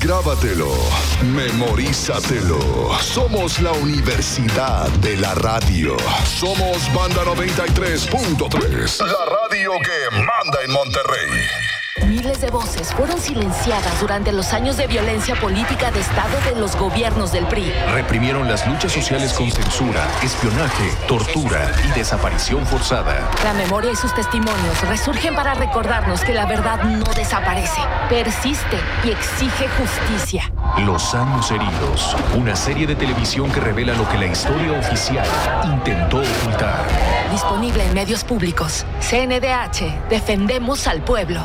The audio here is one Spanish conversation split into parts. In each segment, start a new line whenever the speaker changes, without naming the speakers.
Grábatelo, memorízatelo. Somos la Universidad de la Radio. Somos Banda 93.3. La radio que manda en Monterrey.
Miles de voces fueron silenciadas durante los años de violencia política de Estado de los gobiernos del PRI.
Reprimieron las luchas sociales con censura, espionaje, tortura y desaparición forzada.
La memoria y sus testimonios resurgen para recordarnos que la verdad no desaparece, persiste y exige justicia.
Los años heridos, una serie de televisión que revela lo que la historia oficial intentó ocultar.
Disponible en medios públicos. CNDH, defendemos al pueblo.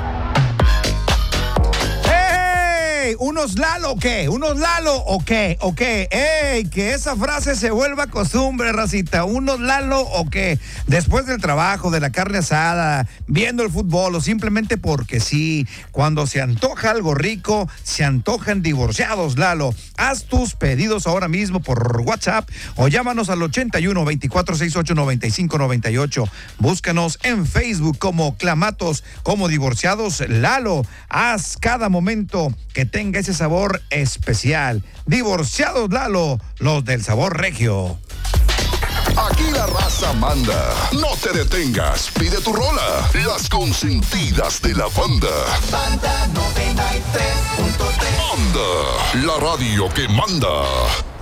¿Unos Lalo o qué? ¿Unos Lalo o qué? ¿O qué? ¡Ey! Que esa frase se vuelva costumbre, racita. ¿Unos Lalo o qué? Después del trabajo, de la carne asada, viendo el fútbol o simplemente porque sí. Cuando se antoja algo rico, se antojan divorciados, Lalo. Haz tus pedidos ahora mismo por WhatsApp o llámanos al 81 24 68 95 98. Búscanos en Facebook como Clamatos, como Divorciados Lalo. Haz cada momento que tenga ese sabor especial. Divorciados Lalo, los del sabor regio.
Aquí la raza manda. No te detengas. Pide tu rola. Las consentidas de la banda.
Banda 93.3.
Banda, la radio que manda.